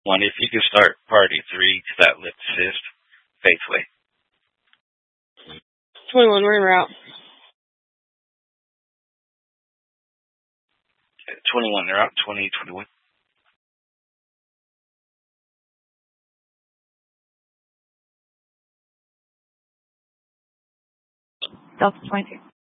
One, if you could start party 3 to that lip assist, Faithway. 21, we're en route. 21, they're out. 20, 21. Delta 22.